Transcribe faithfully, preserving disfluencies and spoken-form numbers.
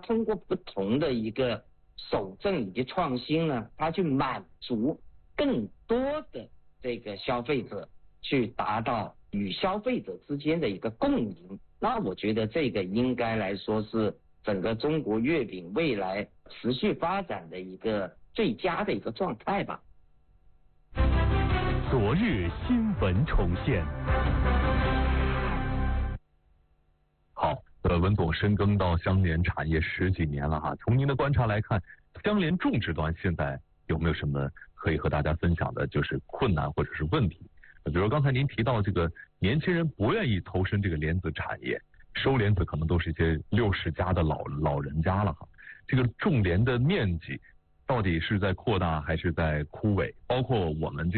通过不同的一个守正以及创新呢，它去满足更多的这个消费者，去达到与消费者之间的一个共赢。那我觉得这个应该来说是整个中国月饼未来持续发展的一个最佳的一个状态吧。 昨日新闻重现。 好，呃，文总深耕到相连产业十几年了哈，从您的观察来看，相连种植端现在有没有什么可以和大家分享的，就是困难或者是问题？比如刚才您提到这个年轻人不愿意投身这个莲子产业，收莲子可能都是一些六十加的老老人家了哈。这个种莲的面积到底是在扩大还是在枯萎？包括我们这